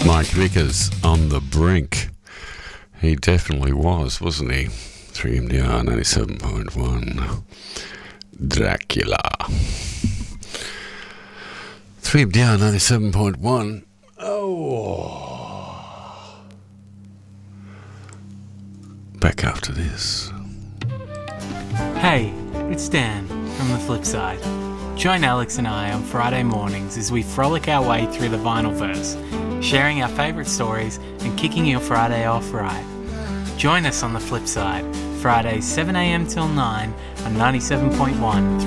Mike Vickers on the brink. He definitely was, wasn't he? 3MDR 97.1. Dracula. 3MDR 97.1. Oh. Back after this. Hey, it's Dan from The Flip Side. Join Alex and I on Friday mornings as we frolic our way through the Vinylverse, sharing our favourite stories and kicking your Friday off right. Join us on The Flip Side, Fridays 7am till 9 on 97.1